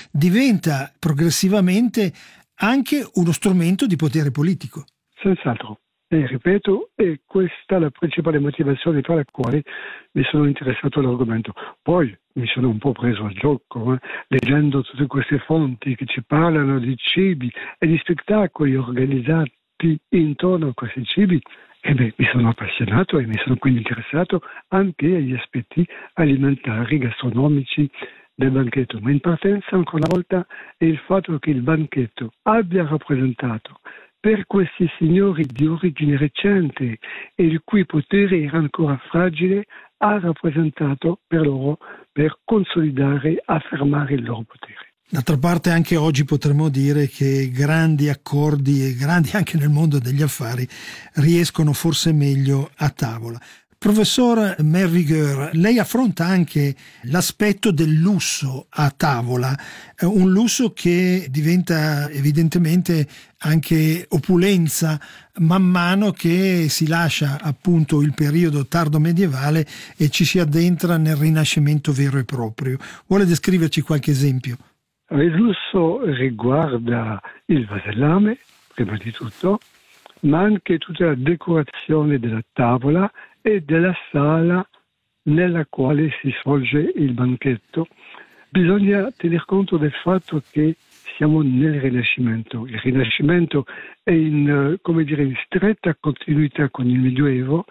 diventa progressivamente anche uno strumento di potere politico. Senz'altro. E ripeto, è questa la principale motivazione per la quale mi sono interessato all'argomento. Poi mi sono un po' preso al gioco, leggendo tutte queste fonti che ci parlano di cibi e di spettacoli organizzati intorno a questi cibi. Mi sono appassionato e mi sono quindi interessato anche agli aspetti alimentari, gastronomici del banchetto. Ma in partenza, ancora una volta, è il fatto che il banchetto abbia rappresentato per questi signori di origine recente e il cui potere era ancora fragile, ha rappresentato per loro per consolidare, affermare il loro potere. D'altra parte anche oggi potremmo dire che grandi accordi e grandi anche nel mondo degli affari riescono forse meglio a tavola. Professor Mervigueur, lei affronta anche l'aspetto del lusso a tavola, un lusso che diventa evidentemente anche opulenza man mano che si lascia appunto il periodo tardo medievale e ci si addentra nel Rinascimento vero e proprio. Vuole descriverci qualche esempio? Il lusso riguarda il vasellame, prima di tutto, ma anche tutta la decorazione della tavola e della sala nella quale si svolge il banchetto. Bisogna tener conto del fatto che siamo nel Rinascimento. Il Rinascimento è in stretta continuità con il Medioevo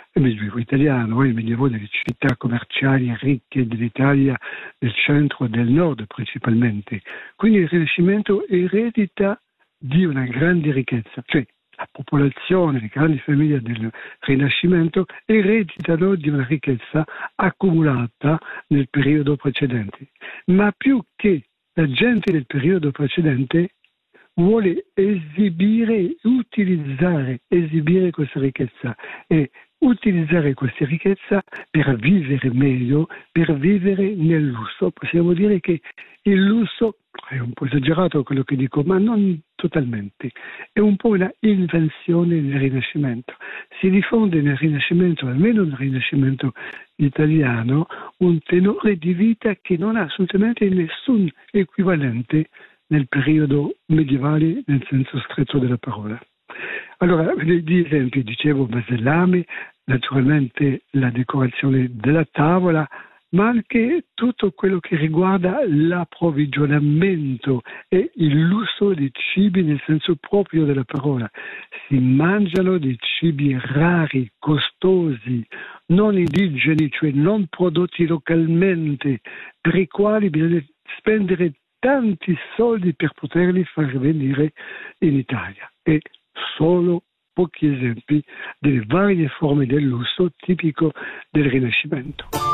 italiano, il Medioevo delle città commerciali ricche dell'Italia, del centro e del nord principalmente. Quindi il Rinascimento eredita di una grande ricchezza, cioè la popolazione, le grandi famiglie del Rinascimento ereditano di una ricchezza accumulata nel periodo precedente. Ma più che la gente del periodo precedente vuole esibire questa ricchezza e utilizzare questa ricchezza per vivere meglio, per vivere nel lusso. Possiamo dire che il lusso, è un po' esagerato quello che dico, ma non totalmente, è un po' una invenzione del Rinascimento. Si diffonde nel Rinascimento, almeno nel Rinascimento italiano, un tenore di vita che non ha assolutamente nessun equivalente nel periodo medievale nel senso stretto della parola. Allora, di esempi, dicevo vasellame, naturalmente la decorazione della tavola, ma anche tutto quello che riguarda l'approvvigionamento e il lusso dei cibi nel senso proprio della parola. Si mangiano dei cibi rari, costosi, non indigeni, cioè non prodotti localmente, per i quali bisogna spendere tanti soldi per poterli far venire in Italia. E solo pochi esempi delle varie forme del lusso tipico del Rinascimento.